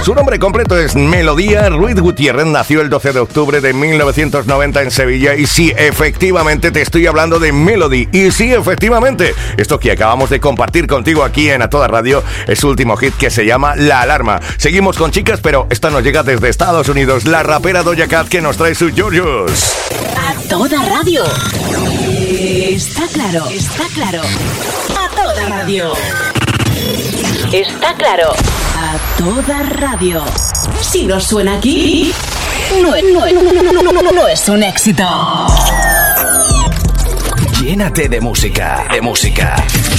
Su nombre completo es Melodía Ruiz Gutiérrez. Nació el 12 de octubre de 1990 en Sevilla. Y sí, efectivamente te estoy hablando de Melody. Y sí, efectivamente, esto que acabamos de compartir contigo aquí en A Toda Radio es su último hit, que se llama La Alarma. Seguimos con chicas, pero esta nos llega desde Estados Unidos. La rapera Doja Cat, que nos trae su Yoyos. A Toda Radio. Está claro, está claro. A Toda Radio. Está claro. A Toda Radio. Si no suena aquí, no es un éxito. Llénate de música,